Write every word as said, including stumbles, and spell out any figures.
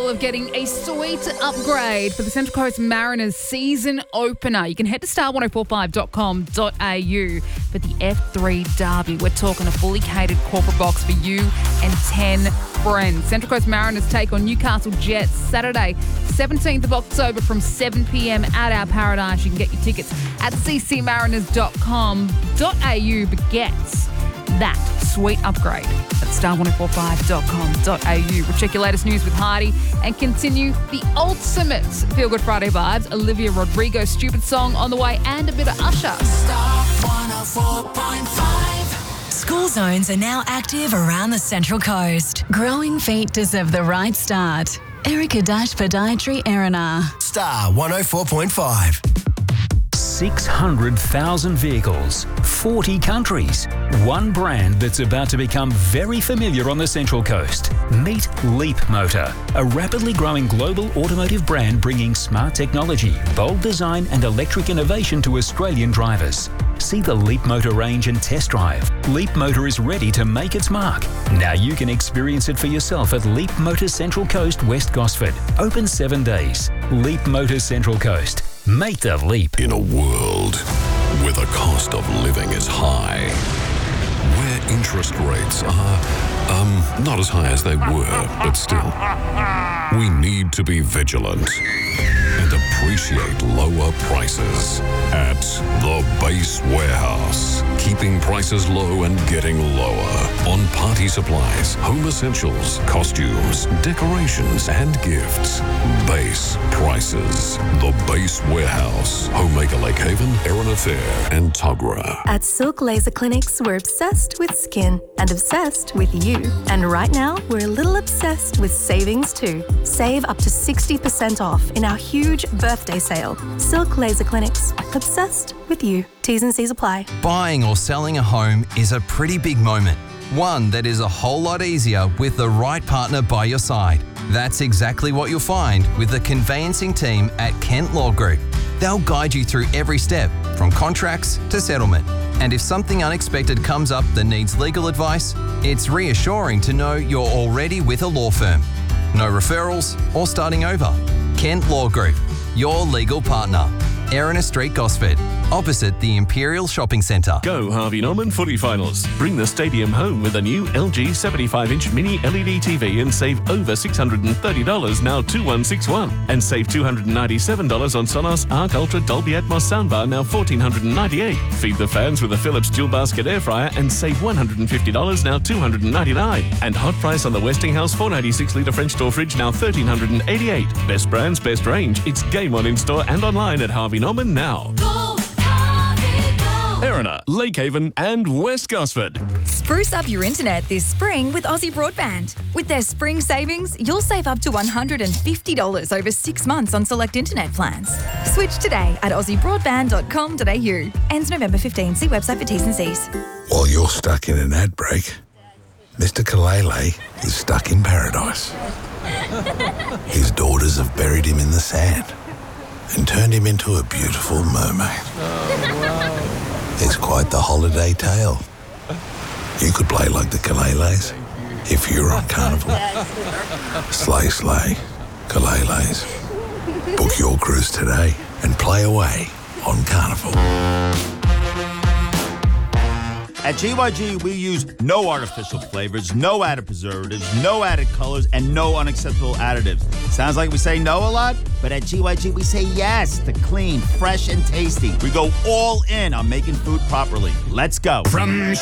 of getting a sweet upgrade for the Central Coast Mariners season opener. You can head to star ten forty-five dot com dot a u for the F three Derby. We're talking a fully catered corporate box for you and ten friends. Central Coast Mariners take on Newcastle Jets Saturday, seventeenth of October from seven p.m. at our Paradise. You can get your tickets at c c mariners dot com dot a u, but get that sweet upgrade at star ten forty-five dot com dot a u. We'll check your latest news with Heidi and continue the ultimate Feel Good Friday vibes. Olivia Rodrigo's Stupid Song on the way and a bit of Usher. Star one oh four point five. School zones are now active around the Central Coast. Growing feet deserve the right start. Erica Dash Podiatry Erina. Star one oh four point five. six hundred thousand vehicles, forty countries, one brand that's about to become very familiar on the Central Coast. Meet Leap Motor, a rapidly growing global automotive brand bringing smart technology, bold design and electric innovation to Australian drivers. See the Leap Motor range and test drive. Leap Motor is ready to make its mark. Now you can experience it for yourself at Leap Motor Central Coast, West Gosford. Open seven days. Leap Motor Central Coast. Make the leap. In a world where the cost of living is high, where interest rates are, um, not as high as they were, but still, we need to be vigilant and appreciate lower prices at the Base Warehouse. Keeping prices low and getting lower on party supplies, home essentials, costumes, decorations, and gifts. Base prices. The Base Warehouse. Homemaker Lake Haven, Erina Fair, and Tuggerah. At Silk Laser Clinics, we're obsessed with skin and obsessed with you. And right now, we're a little obsessed with savings too. Save up to sixty percent off in our huge birthday sale. Silk Laser Clinics. Obsessed with you. T's and C's apply. Buying or selling a home is a pretty big moment. One that is a whole lot easier with the right partner by your side. That's exactly what you'll find with the conveyancing team at Kent Law Group. They'll guide you through every step, from contracts to settlement. And if something unexpected comes up that needs legal advice, it's reassuring to know you're already with a law firm. No referrals or starting over. Kent Law Group, your legal partner. Erina Street, Gosford, opposite the Imperial Shopping Centre. Go Harvey Norman Footy Finals. Bring the stadium home with a new L G seventy-five inch mini L E D T V and save over six hundred thirty dollars, now two one six one. And save two hundred ninety-seven dollars on Sonos Arc Ultra Dolby Atmos soundbar, now one thousand four hundred ninety-eight dollars. Feed the fans with a Philips dual basket air fryer and save one hundred fifty dollars, now two hundred ninety-nine dollars. And hot price on the Westinghouse four ninety-six litre French door fridge, now one thousand three hundred eighty-eight dollars. Best brands, best range. It's game on in store and online at Harvey Norman now. Erina, Lake Haven and West Gosford. Spruce up your internet this spring with Aussie Broadband. With their spring savings, you'll save up to one hundred fifty dollars over six months on select internet plans. Switch today at aussie broadband dot com dot a u. Ends November fifteenth. See website for T's and C's. While you're stuck in an ad break, Mister Kalele is stuck in paradise. His daughters have buried him in the sand and turned him into a beautiful mermaid. Oh, wow. It's quite the holiday tale. You could play like the Kaleles if you were on Carnival. Slay, slay, Kaleles. Book your cruise today and play away on Carnival. At G Y G, we use no artificial flavors, no added preservatives, no added colors, and no unacceptable additives. Sounds like we say no a lot, but at G Y G, we say yes to clean, fresh, and tasty. We go all in on making food properly. Let's go. From